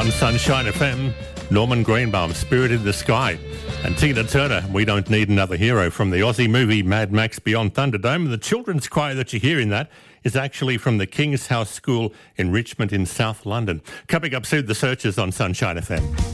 On Sunshine FM, Norman Greenbaum, Spirit in the Sky. And Tina Turner, We Don't Need Another Hero, from the Aussie movie Mad Max Beyond Thunderdome. The children's choir that you hear in that is actually from the King's House School in Richmond in South London. Coming up soon, The Searchers on Sunshine FM.